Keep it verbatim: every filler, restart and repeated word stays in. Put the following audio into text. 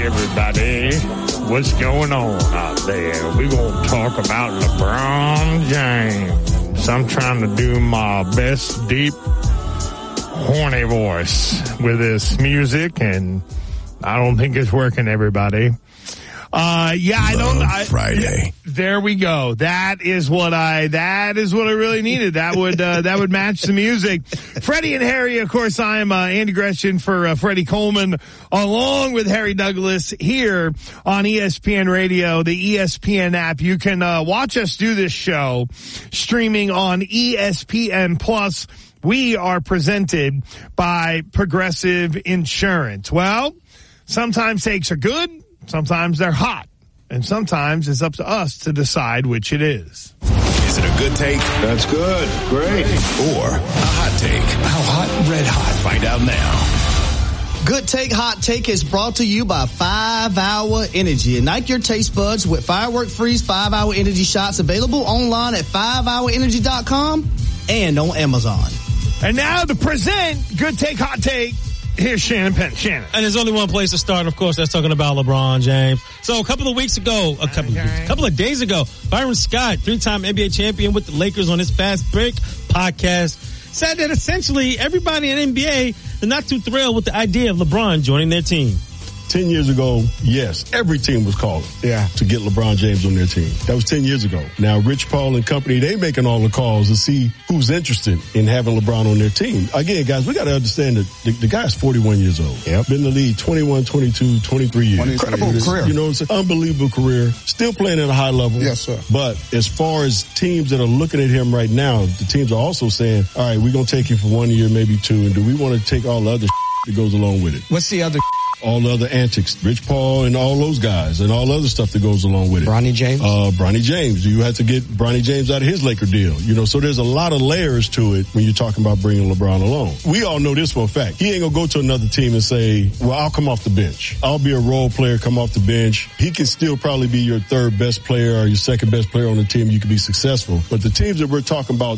Everybody, what's going on out there? We're going to talk about LeBron James. I'm trying to do my best deep, horny voice with this music, and I don't think it's working, everybody. Uh, yeah, I don't, I, Friday. There we go. That is what I, that is what I really needed. That would, uh, that would match the music. Freddie and Harry, of course, I am, uh, Andy Gresham for, uh, Freddie Coleman, along with Harry Douglas here on E S P N Radio, the E S P N app. You can, uh, watch us do this show streaming on E S P N Plus. We are presented by Progressive Insurance. Well, sometimes takes are good. Sometimes they're hot, and sometimes it's up to us to decide which it is. Is it a good take? That's good. Great. Or a hot take? How hot? Red hot. Find out now. Good Take, Hot Take is brought to you by five hour Energy. Ignite your taste buds with Firework Freeze five hour Energy shots, available online at five hour energy dot com and on Amazon. And now to present Good Take, Hot Take, here's Shannon Penn. Shannon. And there's only one place to start, of course, that's talking about LeBron James. So a couple of weeks ago, a couple, okay. of, weeks, a couple of days ago, Byron Scott, three-time N B A champion with the Lakers on his Fast Break podcast, said that essentially everybody in the N B A is not too thrilled with the idea of LeBron joining their team. Ten years ago, yes, every team was calling yeah. to get LeBron James on their team. That was ten years ago. Now, Rich Paul and company, they making all the calls to see who's interested in having LeBron on their team. Again, guys, we got to understand that the, the guy's forty-one years old. Yep. Been in the league twenty-one, twenty-two, twenty-three years. Incredible career. You know what I'm saying? Unbelievable career. Still playing at a high level. Yes, sir. But as far as teams that are looking at him right now, the teams are also saying, all right, we're going to take him for one year, maybe two, and do we want to take all the other that goes along with it? What's the other all the other antics, Rich Paul and all those guys and all the other stuff that goes along with it. Bronny James? Uh, Bronny James. You have to get Bronny James out of his Laker deal. You know, so there's a lot of layers to it when you're talking about bringing LeBron along. We all know this for a fact. He ain't gonna go to another team and say, well, I'll come off the bench. I'll be a role player, come off the bench. He can still probably be your third best player or your second best player on the team. You can be successful. But the teams that we're talking about